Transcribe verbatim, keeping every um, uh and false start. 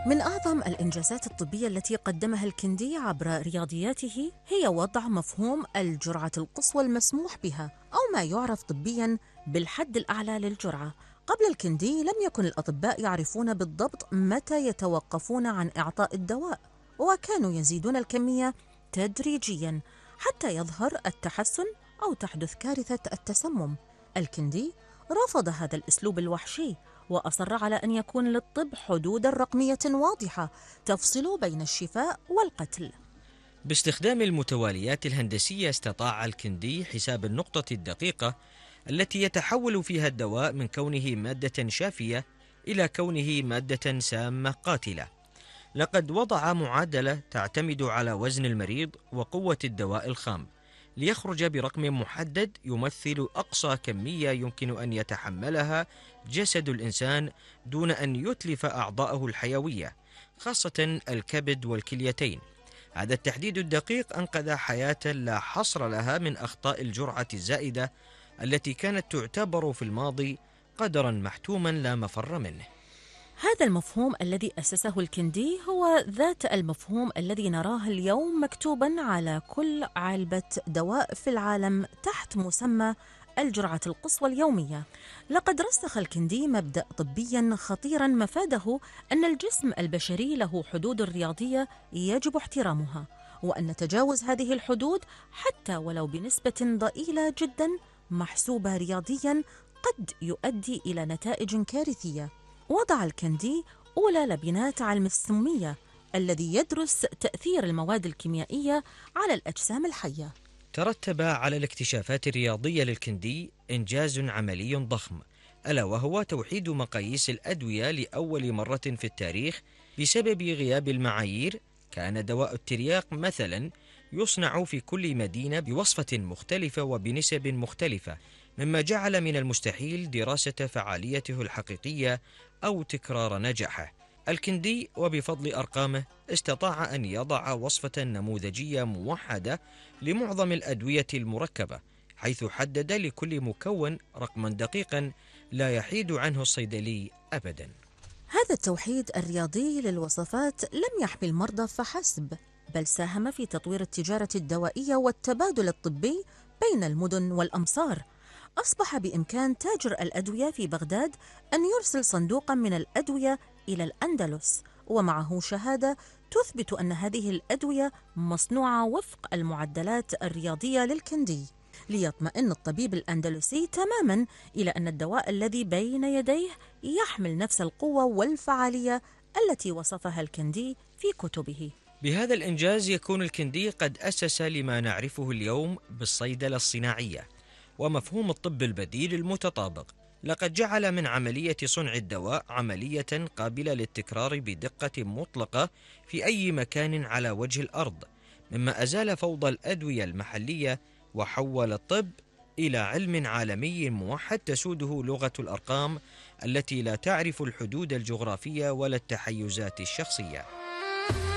من أعظم الإنجازات الطبية التي قدمها الكندي عبر رياضياته هي وضع مفهوم الجرعة القصوى المسموح بها، أو ما يعرف طبياً بالحد الأعلى للجرعة. قبل الكندي لم يكن الأطباء يعرفون بالضبط متى يتوقفون عن إعطاء الدواء، وكانوا يزيدون الكمية تدريجياً حتى يظهر التحسن أو تحدث كارثة التسمم. الكندي رفض هذا الأسلوب الوحشي، وأصر على أن يكون للطب حدوداً رقمية واضحة تفصل بين الشفاء والقتل. باستخدام المتواليات الهندسية استطاع الكندي حساب النقطة الدقيقة التي يتحول فيها الدواء من كونه مادة شافية إلى كونه مادة سامة قاتلة. لقد وضع معادلة تعتمد على وزن المريض وقوة الدواء الخام ليخرج برقم محدد يمثل أقصى كمية يمكن أن يتحملها جسد الإنسان دون أن يتلف أعضاءه الحيوية، خاصة الكبد والكليتين. هذا التحديد الدقيق أنقذ حياة لا حصر لها من أخطاء الجرعة الزائدة التي كانت تعتبر في الماضي قدرا محتوما لا مفر منه. هذا المفهوم الذي أسسه الكندي هو ذات المفهوم الذي نراه اليوم مكتوباً على كل علبة دواء في العالم تحت مسمى الجرعة القصوى اليومية. لقد رسخ الكندي مبدأ طبياً خطيراً مفاده أن الجسم البشري له حدود رياضية يجب احترامها، وأن تجاوز هذه الحدود حتى ولو بنسبة ضئيلة جداً محسوبة رياضياً قد يؤدي إلى نتائج كارثية. وضع الكندي أولى لبنات علم السمية الذي يدرس تأثير المواد الكيميائية على الأجسام الحية. ترتب على الاكتشافات الرياضية للكندي إنجاز عملي ضخم، ألا وهو توحيد مقاييس الأدوية لأول مرة في التاريخ. بسبب غياب المعايير كان دواء الترياق مثلا يصنع في كل مدينة بوصفة مختلفة وبنسب مختلفة، مما جعل من المستحيل دراسة فعاليته الحقيقية أو تكرار نجاحه. الكندي وبفضل أرقامه استطاع أن يضع وصفة نموذجية موحدة لمعظم الأدوية المركبة، حيث حدد لكل مكون رقما دقيقا لا يحيد عنه الصيدلي أبدا. هذا التوحيد الرياضي للوصفات لم يحمي المرضى فحسب، بل ساهم في تطوير التجارة الدوائية والتبادل الطبي بين المدن والأمصار. أصبح بإمكان تاجر الأدوية في بغداد أن يرسل صندوقاً من الأدوية إلى الأندلس ومعه شهادة تثبت أن هذه الأدوية مصنوعة وفق المعدلات الرياضية للكندي، ليطمئن الطبيب الأندلسي تماماً إلى أن الدواء الذي بين يديه يحمل نفس القوة والفعالية التي وصفها الكندي في كتبه. بهذا الإنجاز يكون الكندي قد أسس لما نعرفه اليوم بالصيدلة الصناعية ومفهوم الطب البديل المتطابق. لقد جعل من عملية صنع الدواء عملية قابلة للتكرار بدقة مطلقة في أي مكان على وجه الأرض، مما أزال فوضى الأدوية المحلية وحول الطب إلى علم عالمي موحد تسوده لغة الأرقام التي لا تعرف الحدود الجغرافية ولا التحيزات الشخصية.